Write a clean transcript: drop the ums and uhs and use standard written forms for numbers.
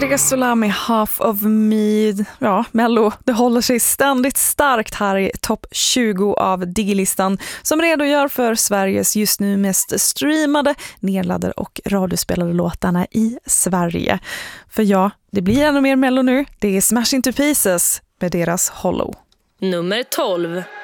Dresola med Half of Me. Ja, Mello, det håller sig ständigt starkt här i topp 20 av Digilistan som redogör för Sveriges just nu mest streamade, nedladdade och radiospelade låtarna i Sverige. För ja, det blir ännu mer Mello nu. Det är Smash Into Pieces med deras Hollow. Nummer 12.